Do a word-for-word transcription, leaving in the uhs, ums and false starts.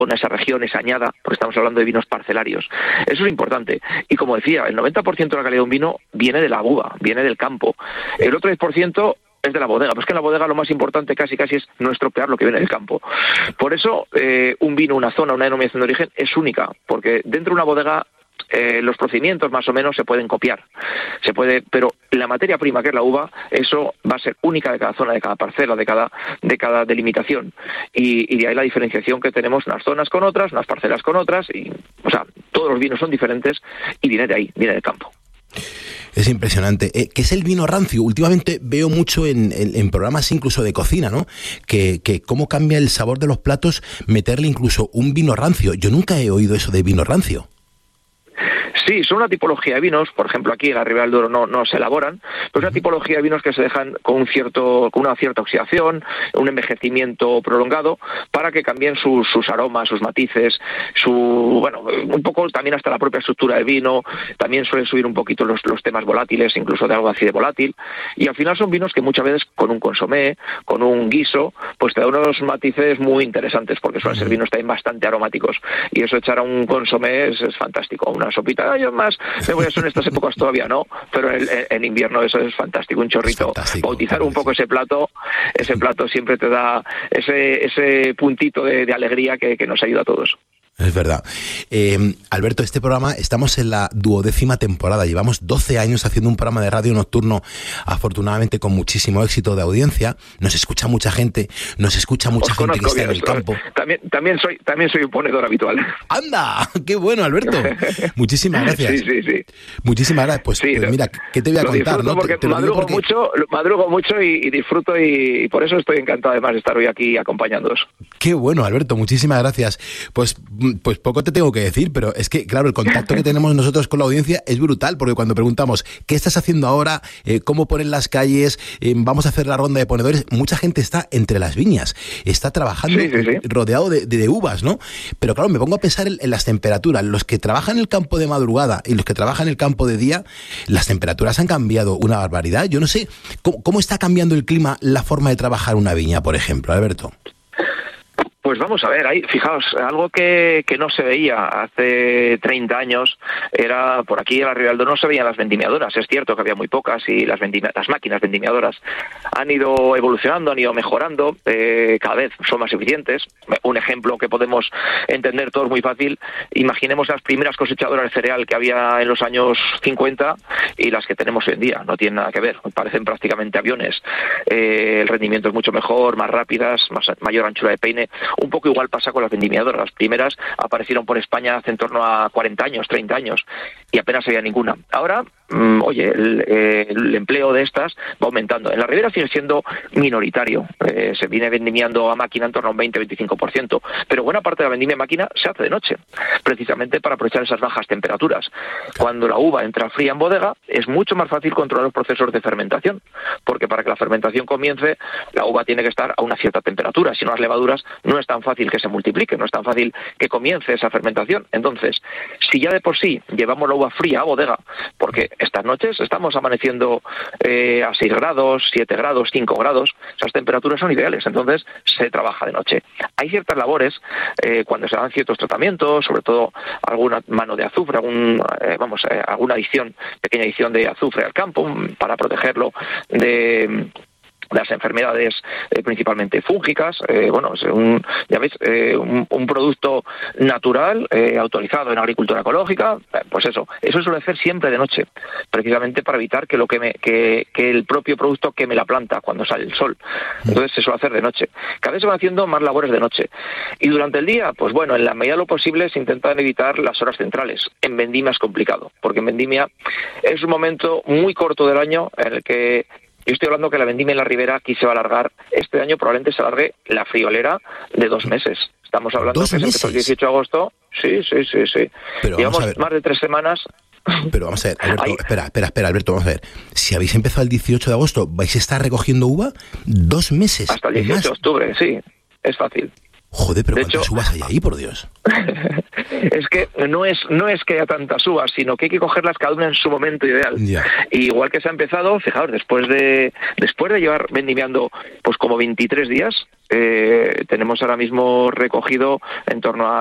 esa región, esa añada, porque estamos hablando de vinos parcelarios. Eso es importante. Y como decía, el noventa por ciento de la calidad de un vino viene de la uva, viene del campo. El otro diez por ciento es de la bodega. Pues que en la bodega lo más importante casi casi es no estropear lo que viene del campo. Por eso, eh, un vino, una zona, una denominación de origen es única, porque dentro de una bodega Eh, los procedimientos más o menos se pueden copiar, se puede, pero la materia prima que es la uva, eso va a ser única de cada zona, de cada parcela, de cada de cada delimitación, y, y de ahí la diferenciación que tenemos unas zonas con otras, unas parcelas con otras, y o sea, todos los vinos son diferentes y viene de ahí, viene del campo. Es impresionante. Eh, ¿Qué es el vino rancio? Últimamente veo mucho en, en, en programas incluso de cocina, ¿no? Que, que cómo cambia el sabor de los platos meterle incluso un vino rancio. Yo nunca he oído eso de vino rancio. Sí, son una tipología de vinos, por ejemplo aquí en la Ribera del Duero no, no se elaboran, pero es una tipología de vinos que se dejan con un cierto, con una cierta oxidación, un envejecimiento prolongado, para que cambien sus, sus aromas, sus matices, su, bueno, un poco también hasta la propia estructura del vino, también suelen subir un poquito los, los temas volátiles, incluso de algo así de volátil, y al final son vinos que muchas veces con un consomé, con un guiso, pues te da unos matices muy interesantes, porque suelen ser vinos también bastante aromáticos, y eso echar a un consomé es, es fantástico, una sopita. Yo más me voy a hacer en estas épocas todavía no, pero en, en invierno eso es fantástico, un chorrito, fantástico, bautizar fantástico. Un poco ese plato, ese plato siempre te da ese ese puntito de, de alegría que, que nos ayuda a todos. Es verdad. Eh, Alberto, este programa, estamos en la duodécima temporada. Llevamos doce años haciendo un programa de radio nocturno, afortunadamente con muchísimo éxito de audiencia. Nos escucha mucha gente, nos escucha mucha Os gente que está bien, en el campo. También, también soy también soy un ponedor habitual. ¡Anda! ¡Qué bueno, Alberto! Muchísimas gracias. Sí, sí, sí. Muchísimas gracias. Pues, sí, pues mira, ¿qué te voy a contar? ¿No? Porque te, te madrugo porque... mucho, madrugo mucho y, y disfruto y, y por eso estoy encantado además de estar hoy aquí acompañándoos. Qué bueno, Alberto, muchísimas gracias. Pues, pues poco te tengo que decir, pero es que, claro, el contacto que tenemos nosotros con la audiencia es brutal, porque cuando preguntamos ¿qué estás haciendo ahora? Eh, ¿Cómo ponen las calles? Eh, ¿Vamos a hacer la ronda de ponedores? Mucha gente está entre las viñas, está trabajando sí, sí, sí. rodeado de, de, de uvas, ¿no? Pero claro, me pongo a pensar en, en las temperaturas. Los que trabajan en el campo de madrugada y los que trabajan en el campo de día, las temperaturas han cambiado una barbaridad. Yo no sé, ¿cómo, cómo está cambiando el clima, la forma de trabajar una viña, por ejemplo, Alberto? Pues vamos a ver, ahí, fijaos, algo que, que no se veía hace treinta años era, por aquí en la Ribera del Duero no se veían las vendimiadoras. Es cierto que había muy pocas y las, vendimia, las máquinas vendimiadoras han ido evolucionando, han ido mejorando, eh, cada vez son más eficientes. Un ejemplo que podemos entender todos muy fácil, imaginemos las primeras cosechadoras de cereal que había en los años cincuenta y las que tenemos hoy en día, no tienen nada que ver, parecen prácticamente aviones. Eh, el rendimiento es mucho mejor, más rápidas, más, mayor anchura de peine. Un poco igual pasa con las vendimiadoras. Las primeras aparecieron por España hace en torno a cuarenta años, treinta años, y apenas había ninguna. Ahora, mmm, oye, el, eh, el empleo de estas va aumentando. En la Ribera sigue siendo minoritario. Eh, se viene vendimiando a máquina en torno a un veinte a veinticinco por ciento, pero buena parte de la vendimia a máquina se hace de noche, precisamente para aprovechar esas bajas temperaturas. Cuando la uva entra fría en bodega, es mucho más fácil controlar los procesos de fermentación, porque para que la fermentación comience, la uva tiene que estar a una cierta temperatura. Si no, las levaduras no es tan fácil que se multiplique, no es tan fácil que comience esa fermentación. Entonces, si ya de por sí llevamos la uva fría a bodega, porque estas noches estamos amaneciendo eh, a seis grados, siete grados, cinco grados, esas temperaturas son ideales, entonces se trabaja de noche. Hay ciertas labores, eh, cuando se dan ciertos tratamientos, sobre todo alguna mano de azufre, algún, eh, vamos, eh, alguna adición, pequeña adición de azufre al campo, para protegerlo de las enfermedades eh, principalmente fúngicas. Eh, bueno, es un, ya veis, eh, un, un producto natural, eh, autorizado en agricultura ecológica. Eh, pues eso, eso suele hacer siempre de noche, precisamente para evitar que lo que me, que, que el propio producto queme la planta cuando sale el sol. Entonces se suele hacer de noche. Cada vez se van haciendo más labores de noche. Y durante el día, pues bueno, en la medida de lo posible se intentan evitar las horas centrales. En vendimia es complicado, porque en vendimia es un momento muy corto del año en el que yo estoy hablando que la vendimia en la Ribera aquí se va a alargar. Este año probablemente se alargue la friolera de dos meses. Estamos hablando que se empezó el dieciocho de agosto. Sí, sí, sí, sí. Pero llevamos más de tres semanas. Pero vamos a ver, Alberto, Ay. espera, espera, espera, Alberto, vamos a ver. Si habéis empezado el dieciocho de agosto, ¿vais a estar recogiendo uva dos meses? Hasta el dieciocho de octubre, sí. Es fácil. Joder, pero de ¿cuántas hecho, uvas hay ahí, por Dios? Es que no es no es que haya tantas uvas, sino que hay que cogerlas cada una en su momento ideal. Ya. Y igual que se ha empezado, fijaos, después de después de llevar vendimiando pues como veintitrés días, eh, tenemos ahora mismo recogido en torno a